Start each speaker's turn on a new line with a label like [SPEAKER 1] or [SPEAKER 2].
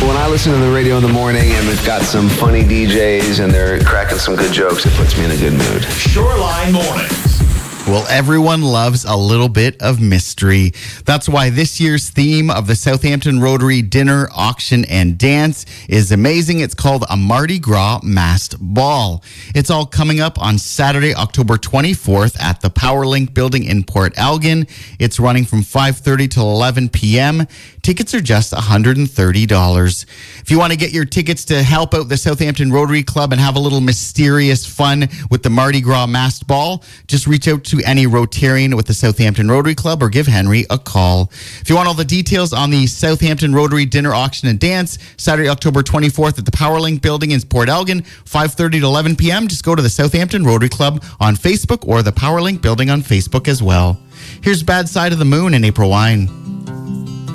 [SPEAKER 1] when I listen to the radio in the morning and they've got some funny DJs and they're cracking some good jokes, it puts me in a good mood.
[SPEAKER 2] Shoreline Mornings.
[SPEAKER 3] Well, everyone loves a little bit of mystery. That's why this year's theme of the Southampton Rotary Dinner, Auction, and Dance is amazing. It's called a Mardi Gras Masked Ball. It's all coming up on Saturday, October 24th at the PowerLink building in Port Elgin. It's running from 5:30 to 11 p.m. Tickets are just $130. If you want to get your tickets to help out the Southampton Rotary Club and have a little mysterious fun with the Mardi Gras Masked Ball, just reach out to any Rotarian with the Southampton Rotary Club or give Henry a call. If you want all the details on the Southampton Rotary Dinner, Auction, and Dance, Saturday, October 24th at the PowerLink building in Port Elgin, 5:30 to 11 p.m., just go to the Southampton Rotary Club on Facebook or the PowerLink building on Facebook as well. Here's Bad Side of the Moon and April Wine.